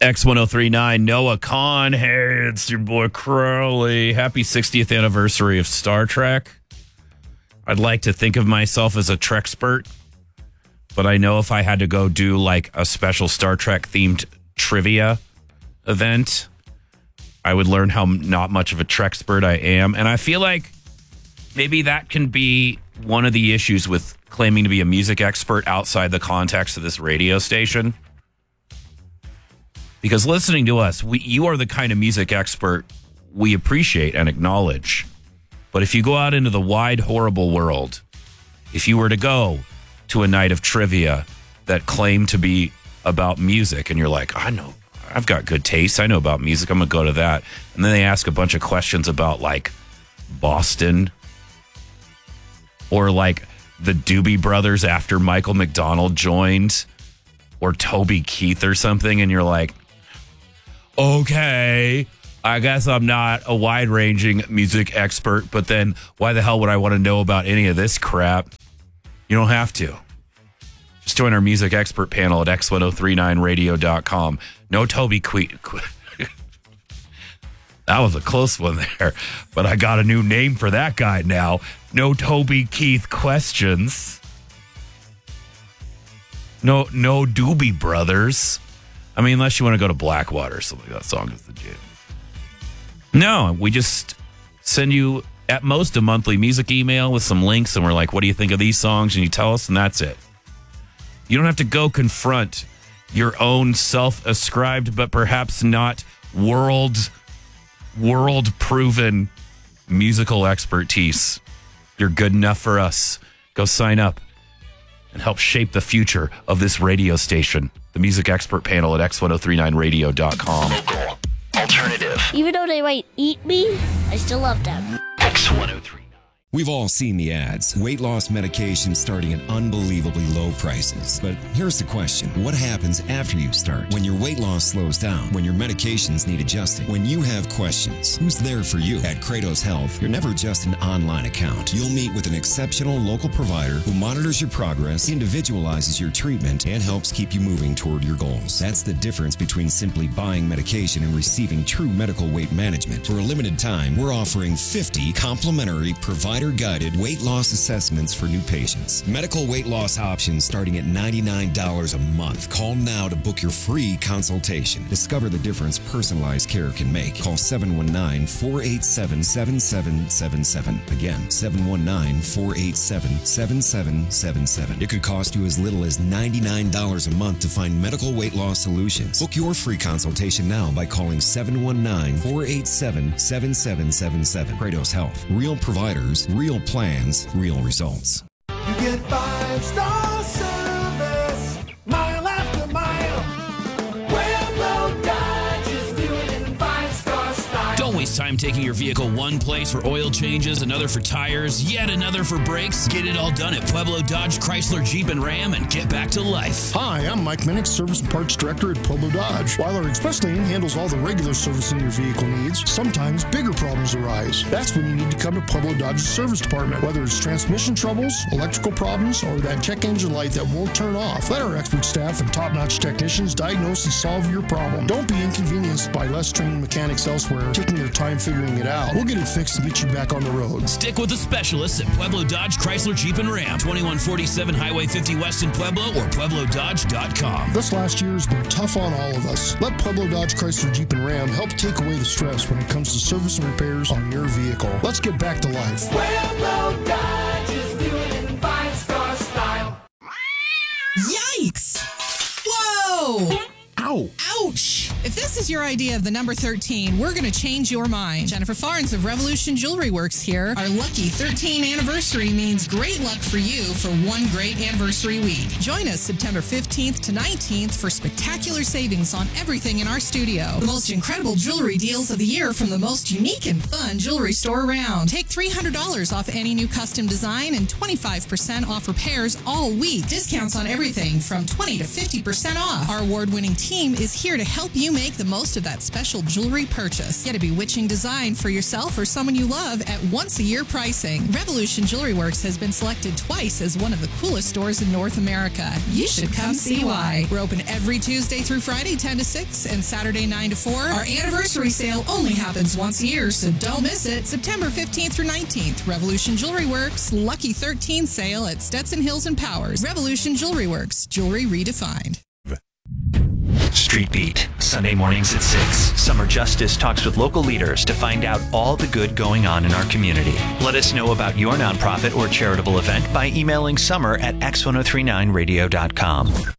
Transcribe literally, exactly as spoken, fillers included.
X ten thirty-nine, Noah Kahn. Hey, it's your boy Crowley. Happy sixtieth anniversary of Star Trek. I'd like to think of myself as a Trekspert, but I know if I had to go do like a special Star Trek themed trivia event, I would learn how not much of a Trekspert I am. And I feel like maybe that can be one of the issues with claiming to be a music expert outside the context of this radio station. Because listening to us, we, you are the kind of music expert we appreciate and acknowledge. But if you go out into the wide, horrible world, if you were to go to a night of trivia that claimed to be about music, and you're like, I know, I've got good taste, I know about music, I'm going to go to that. And then they ask a bunch of questions about, like, Boston, or, like, the Doobie Brothers after Michael McDonald joined, or Toby Keith or something, and you're like, okay, I guess I'm not a wide-ranging music expert, but then why the hell would I want to know about any of this crap? You don't have to. Just join our music expert panel at X ten thirty-nine radio dot com. No Toby Keith. That was a close one there, but I got a new name for that guy now. No Toby Keith questions. No, no Doobie Brothers. I mean, unless you want to go to Blackwater or something. That song is the jam. No, we just send you, at most, a monthly music email with some links, and we're like, what do you think of these songs? And you tell us, and that's it. You don't have to go confront your own self-ascribed, but perhaps not world, world-proven musical expertise. You're good enough for us. Go sign up and help shape the future of this radio station. The music expert panel at X ten thirty-nine radio dot com. Local. Alternative. Even though they might eat me, I still love them. X ten thirty-nine. We've all seen the ads. Weight loss medication starting at unbelievably low prices. But here's the question. What happens after you start? When your weight loss slows down? When your medications need adjusting? When you have questions? Who's there for you? At Kratos Health, you're never just an online account. You'll meet with an exceptional local provider who monitors your progress, individualizes your treatment, and helps keep you moving toward your goals. That's the difference between simply buying medication and receiving true medical weight management. For a limited time, we're offering fifty complimentary provider guided weight loss assessments for new patients. Medical weight loss options starting at ninety-nine dollars a month. Call now to book your free consultation. Discover the difference personalized care can make. Call seven one nine, four eight seven, seven seven seven seven. Again, seven one nine, four eight seven, seven seven seven seven. It could cost you as little as ninety-nine dollars a month to find medical weight loss solutions. Book your free consultation now by calling seven one nine, four eight seven, seven seven seven seven. Kratos Health. Real providers, real plans, real results. You get five-star service, mile after mile. Pueblo Dodge is doing it in five-star style. Don't waste time taking your vehicle one place for oil changes, another for tires, yet another for brakes. Get it all done at Pueblo Dodge, Chrysler, Jeep, and Ram, and get back to life. Hi, I'm Mike Minnick, Service and Parts Director at Pueblo Dodge. While our express lane handles all the regular servicing your vehicle needs, sometimes bigger problems arise. That's when you need to come to Pueblo Dodge's service department. Whether it's transmission troubles, electrical problems, or that check engine light that won't turn off, let our expert staff and top-notch technicians diagnose and solve your problem. Don't be inconvenienced by less trained mechanics elsewhere taking their time figuring it out. We'll get it fixed and get you back on the road. Stick with the specialists at Pueblo Dodge, Chrysler, Jeep, and Ram. twenty-one forty-seven Highway fifty West in Pueblo or pueblo dodge dot com. This last year has been tough on all of us. Let Pueblo Dodge, Chrysler, Jeep, and Ram help take away the stress when it comes to service and repairs on your vehicle. Let's get back to life. Pueblo Dodge is doing it in five-star style. Yikes! Whoa! Ow! Ouch! If this is your idea of the number thirteen, we're going to change your mind. Jennifer Farnes of Revolution Jewelry Works here. Our lucky thirteen anniversary means great luck for you for one great anniversary week. Join us September fifteenth to nineteenth for spectacular savings on everything in our studio. The most incredible jewelry deals of the year from the most unique and fun jewelry store around. Take three hundred dollars off any new custom design and twenty-five percent off repairs all week. Discounts on everything from twenty to fifty percent off. Our award-winning team is here to help you make the most of that special jewelry purchase. Get a bewitching design for yourself or someone you love at once-a-year pricing. Revolution Jewelry Works has been selected twice as one of the coolest stores in North America. You should come see why. We're open every Tuesday through Friday, ten to six, and Saturday, nine to four. Our anniversary sale only happens once a year, so don't miss it. September fifteenth through nineteenth, Revolution Jewelry Works, Lucky thirteen sale at Stetson Hills and Powers. Revolution Jewelry Works, jewelry redefined. Street Beat, Sunday mornings at six. Summer Justice talks with local leaders to find out all the good going on in our community. Let us know about your nonprofit or charitable event by emailing summer at x ten thirty-nine radio dot com.